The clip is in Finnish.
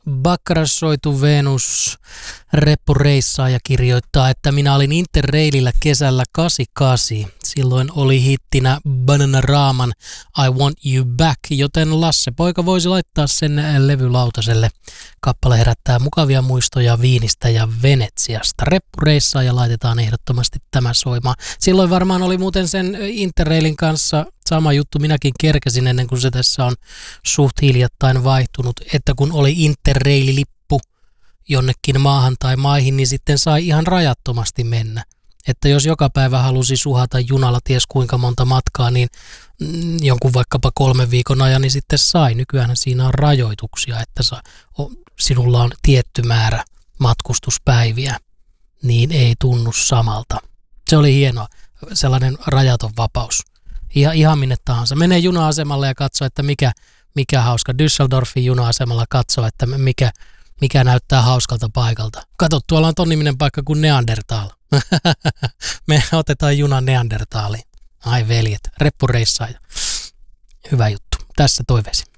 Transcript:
Bakkarassoitu Venus reppureissaaja kirjoittaa, että minä olin Interrailillä kesällä 88. Silloin oli hittinä Bananaraaman I Want You Back, joten Lasse poika voisi laittaa sen levylautaselle. Kappale herättää mukavia muistoja Viinistä ja Venetsiasta. Reppureissaaja laitetaan ehdottomasti tämä soimaan. Silloin varmaan oli muuten sen Interrailin kanssa sama juttu. Minäkin kerkesin ennen kuin se tässä on suht hiljattain vaihtunut, että kun oli Interrail-lippu jonnekin maahan tai maihin, niin sitten sai ihan rajattomasti mennä. Että jos joka päivä halusi suhata junalla ties kuinka monta matkaa, niin jonkun vaikkapa 3 viikon ajan, niin sitten sai. Nykyään siinä on rajoituksia, että sinulla on tietty määrä matkustuspäiviä, niin ei tunnu samalta. Se oli hienoa, sellainen rajaton vapaus. Ihan minne tahansa. Menee juna-asemalle ja katsoo, että mikä hauska. Düsseldorfin juna-asemalla katsoo, että mikä näyttää hauskalta paikalta. Kato, tuolla on ton niminen paikka kuin Neandertal. Me otetaan junan Neandertaliin. Ai veljet, reppureissaaja. Hyvä juttu. Tässä toiveesi.